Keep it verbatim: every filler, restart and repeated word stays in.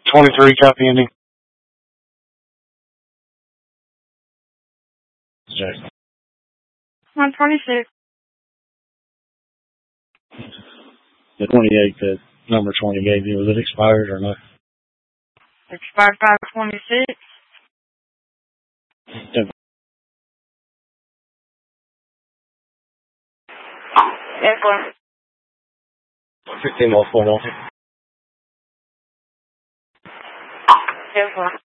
twenty-three, copy ending. Jackson. one twenty-six. The twenty-eight that number twenty gave you, was it expired or not? Expired five twenty-six. Yeah. Yes, sir. fifteen more four. Yes, sir.